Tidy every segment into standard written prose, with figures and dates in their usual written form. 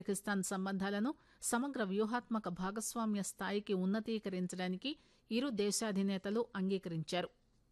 పాకిస్తాన్ సంబంధాలను సమగ్ర వ్యూహాత్మక భాగస్వామ్య స్థాయికి ఉన్నతీకరించడానికి ఇరు దేశాధినేతలు అంగీకరించారు.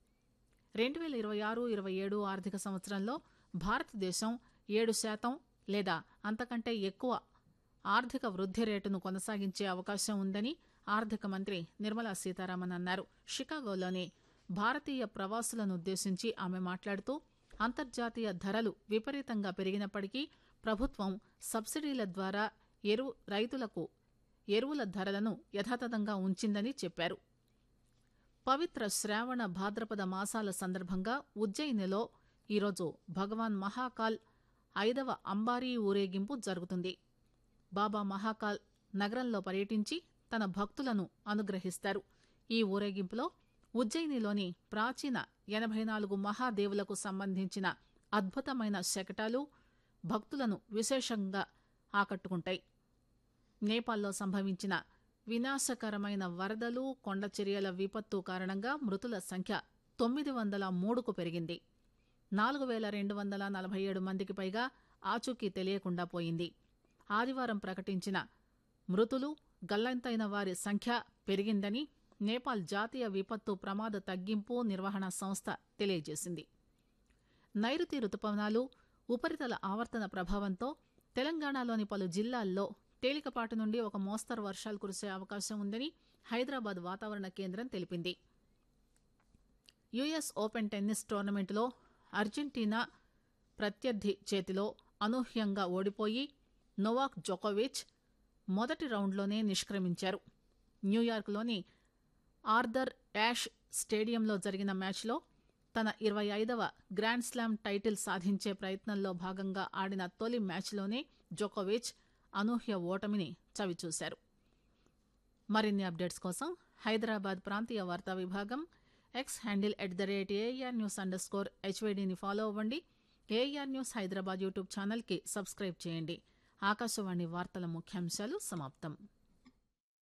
2026-27 ఆర్థిక సంవత్సరంలో భారతదేశం 7% లేదా అంతకంటే ఎక్కువ ఆర్థిక వృద్ధి రేటును కొనసాగించే అవకాశం ఉందని ఆర్థిక మంత్రి నిర్మలా సీతారామన్ అన్నారు. షికాగోలోని భారతీయ ప్రవాసులనుద్దేశించి ఆమె మాట్లాడుతూ అంతర్జాతీయ ధరలు విపరీతంగా పెరిగినప్పటికీ ప్రభుత్వం సబ్సిడీల ద్వారా రైతులకు ఎరువుల ధరలను యథాతథంగా ఉంచిందని చెప్పారు. పవిత్ర శ్రావణ భాద్రపద మాసాల సందర్భంగా ఉజ్జయినిలో ఈరోజు భగవాన్ మహాకాల్ 5వ అంబారీ ఊరేగింపు జరుగుతుంది. బాబా మహాకాల్ నగరంలో పర్యటించి తన భక్తులను అనుగ్రహిస్తారు. ఈ ఊరేగింపులో ఉజ్జయినిలోని ప్రాచీన 84 మహాదేవులకు సంబంధించిన అద్భుతమైన శకటాలు భక్తులను విశేషంగా ఆకట్టుకుంటాయి. నేపాల్లో సంభవించిన వినాశకరమైన వరదలు, కొండచర్యల విపత్తు కారణంగా మృతుల సంఖ్య 903కు పెరిగింది. 4247 మందికి పైగా ఆచూకీ తెలియకుండా పోయింది. ఆదివారం ప్రకటించిన మృతులు, గల్లంతైన వారి సంఖ్య పెరిగిందని నేపాల్ జాతీయ విపత్తు ప్రమాద తగ్గింపు నిర్వహణ సంస్థ తెలియజేసింది. నైరుతి రుతుపవనాలు, ఉపరితల ఆవర్తన ప్రభావంతో తెలంగాణలోని పలు జిల్లాల్లో తేలికపాటి నుండి ఒక మోస్తరు వర్షాలు కురిసే అవకాశం ఉందని హైదరాబాద్ వాతావరణ కేంద్రం తెలిపింది. యుఎస్ ఓపెన్ టెన్నిస్ టోర్నమెంట్లో అర్జెంటీనా ప్రత్యర్థి చేతిలో అనూహ్యంగా ఓడిపోయి నోవాక్ జోకోవిచ్ మొదటి రౌండ్లోనే నిష్క్రమించారు. న్యూయార్క్లోని ఆర్థర్ యాష్ స్టేడియంలో జరిగిన మ్యాచ్లో తన 25వ గ్రాండ్ స్లామ్ టైటిల్ సాధించే ప్రయత్నంలో భాగంగా ఆడిన తొలి మ్యాచ్లోనే జోకోవిచ్ అనూహ్య ఓటమిని చవిచూశారు. మరిన్ని అప్డేట్స్ కోసం హైదరాబాద్ ప్రాంతీయ వార్తా విభాగం ఎక్స్ హ్యాండిల్ @ARNews_HYDని ఫాలో అవ్వండి. ఏఆర్ న్యూస్ హైదరాబాద్ యూట్యూబ్ ఛానల్కి సబ్స్క్రైబ్ చేయండి. ఆకాశవాణి వార్తల ముఖ్యాంశాలు సమాప్తం.